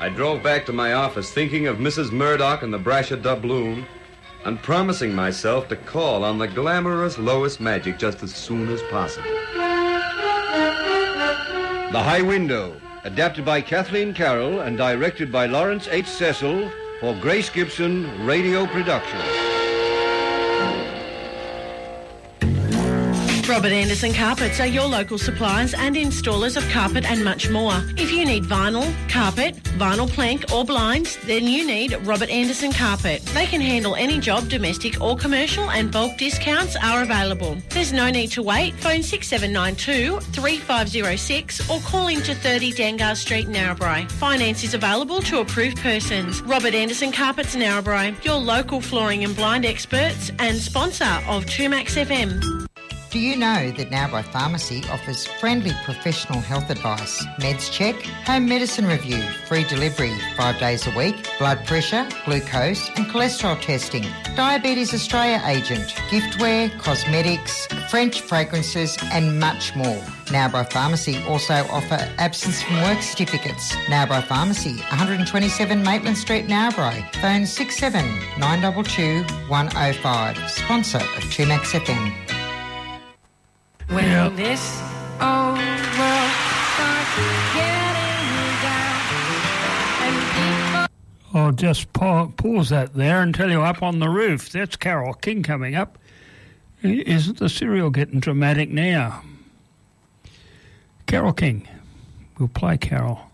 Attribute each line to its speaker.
Speaker 1: I drove back to my office thinking of Mrs. Murdoch and the Brasher doubloon and promising myself to call on the glamorous Lois Magic just as soon as possible.
Speaker 2: The High Window, adapted by Kathleen Carroll and directed by Lawrence H. Cecil for Grace Gibson Radio Production.
Speaker 3: Robert Anderson Carpets are your local suppliers and installers of carpet and much more. If you need vinyl, carpet, vinyl plank or blinds, then you need Robert Anderson Carpet. They can handle any job, domestic or commercial, and bulk discounts are available. There's no need to wait. Phone 6792 3506 or call into 30 Dangar Street, Narrabri. Finance is available to approved persons. Robert Anderson Carpets, Narrabri, your local flooring and blind experts and sponsor of 2Max FM.
Speaker 4: Do you know that Narrabri Pharmacy offers friendly professional health advice, meds check, home medicine review, free delivery 5 days a week, blood pressure, glucose and cholesterol testing, Diabetes Australia agent, giftware, cosmetics, French fragrances and much more. Narrabri Pharmacy also offer absence from work certificates. Narrabri Pharmacy, 127 Maitland Street, Narrabri. Phone 67 922 105. Sponsor of 2Max FM.
Speaker 5: When this old world starts getting down and people...
Speaker 6: I'll just pause that there and tell you Up on the Roof. That's Carole King coming up. Isn't the serial getting dramatic now? Carole King. We'll play Carole.